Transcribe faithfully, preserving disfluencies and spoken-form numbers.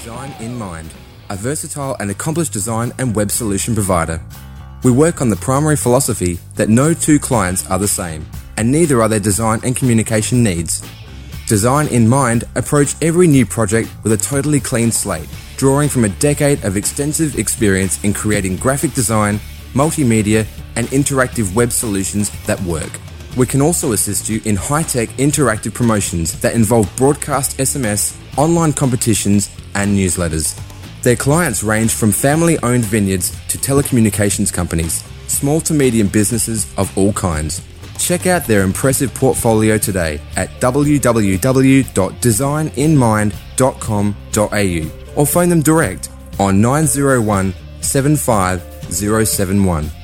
Design in Mind, a versatile and accomplished design and web solution provider. We work on the primary philosophy that no two clients are the same, and neither are their design and communication needs. Design in Mind approach every new project with a totally clean slate, drawing from a decade of extensive experience in creating graphic design, multimedia, and interactive web solutions that work. We can also assist you in high-tech interactive promotions that involve broadcast S M S, online competitions, and newsletters. Their clients range from family-owned vineyards to telecommunications companies, small to medium businesses of all kinds. Check out their impressive portfolio today at w w w dot design in mind dot com dot a u or phone them direct on nine zero one, seven five zero seven one.